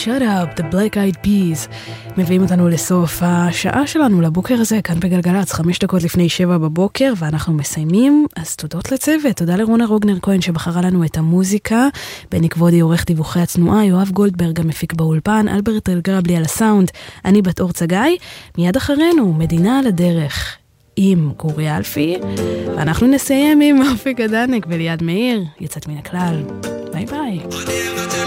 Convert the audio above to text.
Shut Up, The Black Eyed Peas. מביאים אותנו לסוף השעה שלנו לבוקר הזה, כאן בגלגלץ, 5 דקות לפני 7 בבוקר, ואנחנו מסיימים. אז תודות לצוות, תודה לרונה רוגנר כהן שבחרה לנו את המוזיקה, בני כבודי עורך דיווחי הצנועה, יואב גולדברג המפיק באולפן, אלברט אלגרבלי על הסאונד, אני בת אור צגי, מיד אחרינו, מדינה על הדרך. עם גורי אלפי, ואנחנו נסיים עם אופק הדנק וליד מאיר, יצאת מן הכלל. ביי ביי.